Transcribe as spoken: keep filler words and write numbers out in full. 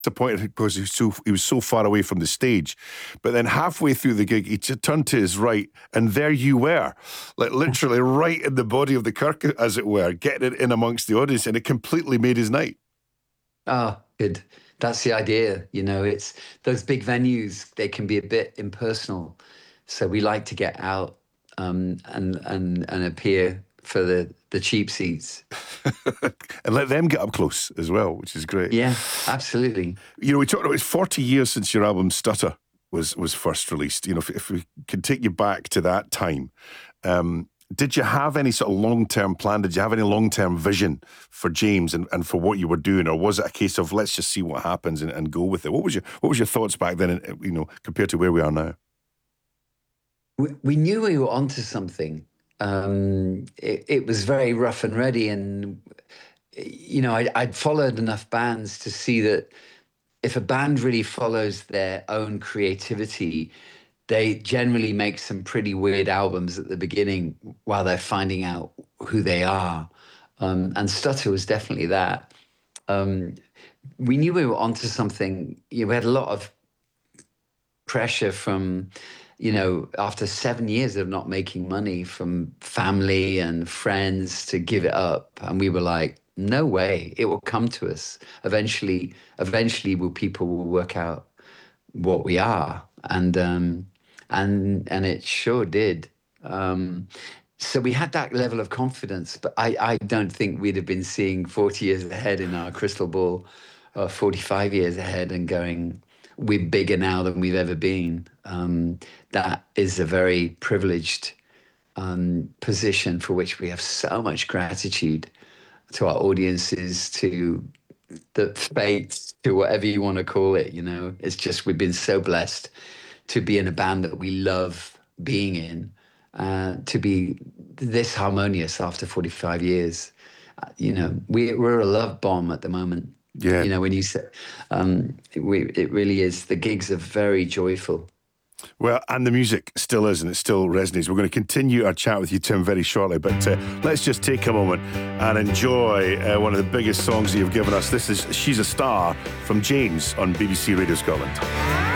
disappointed because he was so he was so far away from the stage. But then halfway through the gig, he t- turned to his right, and there you were, like literally right in the body of the Kirk, as it were, getting it in amongst the audience, and it completely made his night. Ah, oh, good. That's the idea. You know, it's those big venues, they can be a bit impersonal. So we like to get out um, and and and appear for the, the cheap seats. And let them get up close as well, which is great. Yeah, absolutely. You know, we talked about it's forty years since your album Stutter was was first released. You know, if, if we can take you back to that time, um, did you have any sort of long-term plan? Did you have any long-term vision for James and, and for what you were doing? Or was it a case of let's just see what happens and, and go with it? What was your what was your thoughts back then, you know, compared to where we are now? We, we knew we were onto something. Um, it, it was very rough and ready, and you know, I, I'd followed enough bands to see that if a band really follows their own creativity, they generally make some pretty weird albums at the beginning while they're finding out who they are. Um, and Stutter was definitely that. Um, we knew we were onto something. You know, we had a lot of pressure from, you know, after seven years of not making money, from family and friends to give it up. And we were like, no way, it will come to us. Eventually, eventually will people will work out what we are. And um, and and it sure did. Um, so we had that level of confidence, but I, I don't think we'd have been seeing forty years ahead in our crystal ball, or forty-five years ahead and going, we're bigger now than we've ever been. Um, that is a very privileged um, position for which we have so much gratitude to our audiences, to the fates, to whatever you want to call it. You know, it's just we've been so blessed to be in a band that we love being in, uh, to be this harmonious after forty-five years. Uh, you know, we, we're a love bomb at the moment. Yeah. You know, when you say, um, we, it really is. The gigs are very joyful. Well, and the music still is, and it still resonates. We're going to continue our chat with you, Tim, very shortly, but uh, let's just take a moment and enjoy uh, one of the biggest songs that you've given us. This is She's a Star from James on B B C Radio Scotland.